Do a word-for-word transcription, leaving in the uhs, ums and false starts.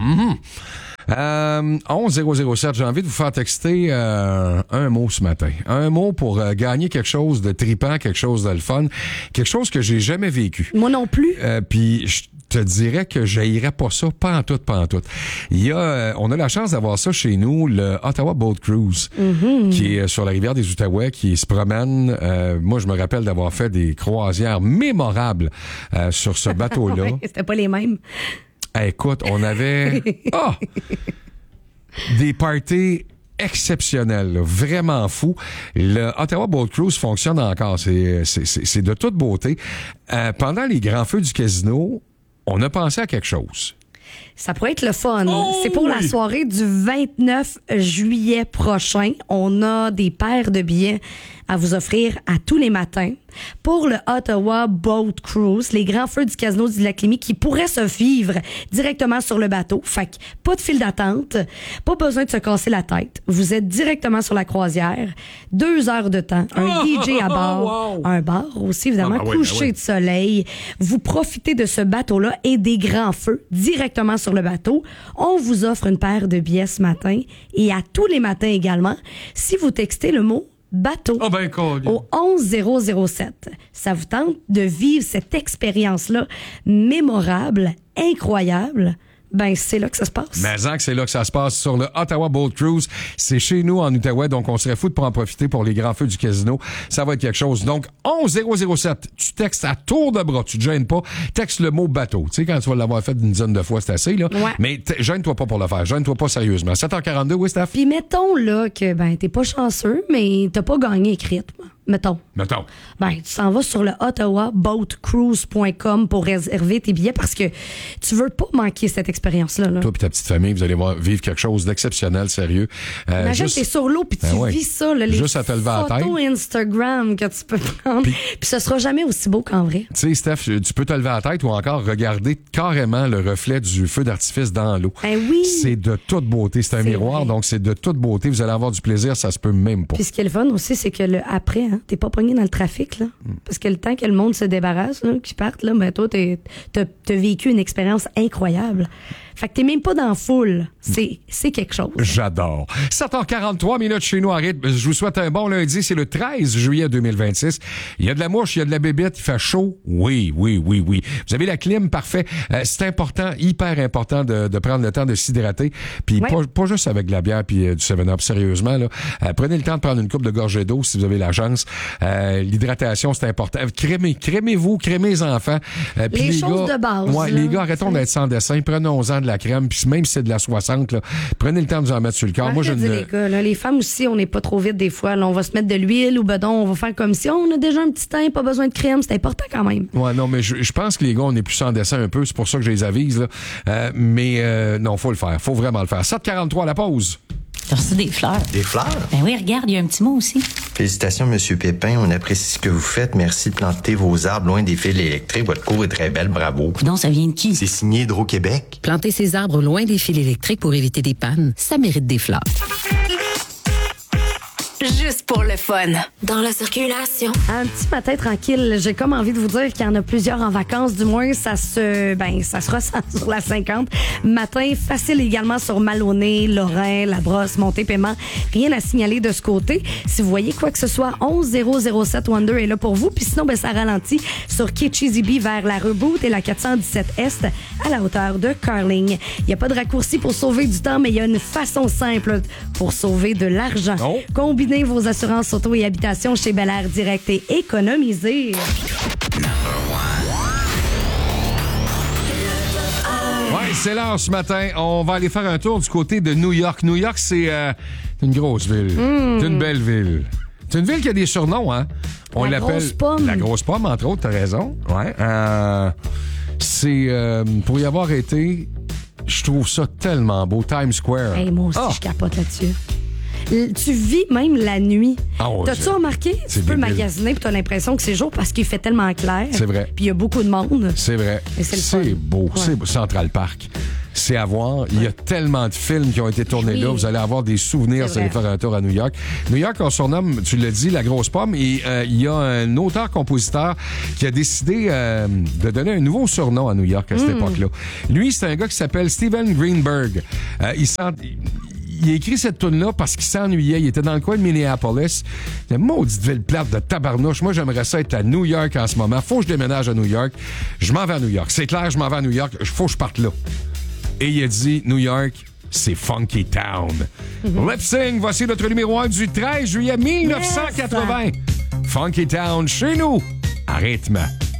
Mm-hmm. Euh, onze zéro zéro sept, j'ai envie de vous faire texter euh, un mot ce matin. Un mot pour euh, gagner quelque chose de tripant, quelque chose de le fun, quelque chose que j'ai jamais vécu. Moi non plus. Euh, Puis je te dirais que j'haïrais pas ça, pas en tout, pas en tout. Il y a, euh, on a la chance d'avoir ça chez nous, le Ottawa Boat Cruise, mm-hmm. qui est sur la rivière des Outaouais, qui se promène. Euh, moi, je me rappelle d'avoir fait des croisières mémorables euh, sur ce bateau-là. Ouais, c'était pas les mêmes. Hey, écoute, on avait oh, des parties exceptionnels, là, vraiment fou. Le Ottawa Boat Cruise fonctionne encore, c'est, c'est, c'est, c'est de toute beauté. Euh, pendant les grands feux du casino, on a pensé à quelque chose. Ça pourrait être le fun. Oh, c'est pour oui. la soirée du vingt-neuf juillet prochain. On a des paires de billets à vous offrir à tous les matins pour le Ottawa Boat Cruise, les grands feux du casino du Lac-Lémy qui pourraient se vivre directement sur le bateau. Fait que pas de file d'attente, pas besoin de se casser la tête. Vous êtes directement sur la croisière, deux heures de temps, un D J à bord, wow. un bar aussi évidemment, ah, ben coucher oui, ben oui. de soleil. Vous profitez de ce bateau-là et des grands feux directement sur le bateau. On vous offre une paire de billets ce matin et à tous les matins également si vous textez le mot bateau oh ben, au onze zéro zéro sept. Ça vous tente de vivre cette expérience-là mémorable, incroyable? Ben, c'est là que ça se passe. Mais en que c'est là que ça se passe sur le Ottawa Boat Cruise. C'est chez nous en Outaouais, donc on serait fou de pas en profiter pour les grands feux du casino. Ça va être quelque chose. Donc, onze zéro zéro sept, tu textes à tour de bras, tu te gênes pas, texte le mot bateau. Tu sais, quand tu vas l'avoir fait une dizaine de fois, c'est assez, là. Ouais. Mais gêne-toi pas pour le faire, gêne-toi pas sérieusement. sept heures quarante-deux, oui, Steph? Puis mettons, là, que, ben, t'es pas chanceux, mais t'as pas gagné écrite, mettons. Mettons. Ben, tu s'en vas sur le ottawa boat cruise point com pour réserver tes billets parce que tu veux pas manquer cette expérience-là. Là. Toi et ta petite famille, vous allez voir, vivre quelque chose d'exceptionnel, sérieux. Euh, Imagine, juste... t'es sur l'eau puis tu ben ouais. vis ça, là, les juste à te lever à la tête. photos Instagram que tu peux prendre. Puis, puis ce sera jamais aussi beau qu'en vrai. Tu sais, Steph, tu peux te lever à la tête ou encore regarder carrément le reflet du feu d'artifice dans l'eau. Ben oui. C'est de toute beauté. C'est un c'est miroir, vrai. Donc c'est de toute beauté. Vous allez avoir du plaisir, ça se peut même pas. Puis ce qui est le fun aussi, c'est que le après, hein, t'es pas pogné dans le trafic, là. Mm. Parce que le temps que le monde se débarrasse, là, qu'ils partent, là, ben toi, t'es, t'as, t'as vécu une expérience incroyable. Fait que t'es même pas dans la foule. C'est, c'est quelque chose. J'adore. sept heures quarante-trois minutes chez nous en rythme. Je vous souhaite un bon lundi. C'est le treize juillet deux mille vingt-six. Il y a de la mouche, il y a de la bébête, il fait chaud. Oui, oui, oui, oui. Vous avez la clim, parfait. Euh, c'est important, hyper important de, de prendre le temps de s'hydrater. Puis ouais. pas, pas juste avec de la bière puis euh, du seven up. Sérieusement, là. Euh, prenez le temps de prendre une coupe de gorgée d'eau si vous avez la chance. Euh, l'hydratation, c'est important. Crémez, crémez-vous, crémez les enfants. Euh, les, les choses gars, de base. Ouais, là, les gars, arrêtons c'est... d'être sans dessin. Prenons-en de la crème. Puis même si c'est de la soixante, là, prenez le temps de vous en mettre sur le corps. Ouais, moi, je ne... les gars, là, les femmes aussi, on n'est pas trop vite des fois. Là, on va se mettre de l'huile ou bedon, on va faire comme si on a déjà un petit teint, pas besoin de crème. C'est important quand même. Ouais, non, mais je, je pense que les gars, on est plus sans dessin un peu. C'est pour ça que je les avise. Là. Euh, mais euh, non, faut le faire. Faut vraiment le faire. sept heures quarante-trois à la pause. T'as reçu des fleurs. Des fleurs? Ben oui, regarde, il y a un petit mot aussi. Félicitations, Monsieur Pépin. On apprécie ce que vous faites. Merci de planter vos arbres loin des fils électriques. Votre cour est très belle. Bravo. Non, ça vient de qui? C'est signé Hydro-Québec. Planter ses arbres loin des fils électriques pour éviter des pannes, ça mérite des fleurs. Juste pour le fun. Dans la circulation. Un petit matin tranquille. J'ai comme envie de vous dire qu'il y en a plusieurs en vacances. Du moins, ça se, ben, ça se ressent sur la cinquante. Matin facile également sur Maloney, Lorrain, La Brosse, Montée-Paiement. Rien à signaler de ce côté. Si vous voyez quoi que ce soit, onze zéro zéro sept Wonder est là pour vous. Puis sinon, ben, ça ralentit sur Kitchizibi vers la Reboot et la quatre cent dix-sept Est à la hauteur de Carling. Il n'y a pas de raccourci pour sauver du temps, mais il y a une façon simple pour sauver de l'argent. Oh. Combinez vos assurances auto et habitation chez Bel Air Direct et économisez. Ouais, c'est l'heure ce matin. On va aller faire un tour du côté de New York. New York, c'est euh, une grosse ville. Mm. C'est une belle ville. C'est une ville qui a des surnoms, hein? On la l'appelle grosse pomme. La grosse pomme, entre autres, t'as raison. Ouais. Euh, c'est euh, pour y avoir été, je trouve ça tellement beau. Times Square. Hey, moi aussi, oh. je capote là-dessus. Tu vis même la nuit. Ah ouais, T'as-tu c'est... remarqué? C'est tu peux débile. magasiner puis t'as l'impression que c'est jour parce qu'il fait tellement clair. C'est vrai. Puis il y a beaucoup de monde. C'est vrai. Et c'est le c'est fun. beau. Ouais. C'est beau. Central Park. c'est à voir. Il y a tellement de films qui ont été tournés Oui. là. Vous allez avoir des souvenirs C'est sur les vrai. faire un tour à New York. New York, on surnomme, tu l'as dit, la grosse pomme. Et euh, il y a un auteur-compositeur qui a décidé euh, de donner un nouveau surnom à New York à cette Mm. époque-là. Lui, c'est un gars qui s'appelle Steven Greenberg. Euh, il s'en... Il a écrit cette tune-là parce qu'il s'ennuyait. Il était dans le coin de Minneapolis. C'est une maudite ville plate de tabarnouche. Moi, j'aimerais ça être à New York en ce moment. Faut que je déménage à New York. Je m'en vais à New York. C'est clair, je m'en vais à New York. Faut que je parte là. Et il a dit, New York, c'est Funky Town. Mm-hmm. Lip Sync, voici notre numéro un du treize juillet mille neuf cent quatre-vingts. Funky Town, chez nous, à rythme.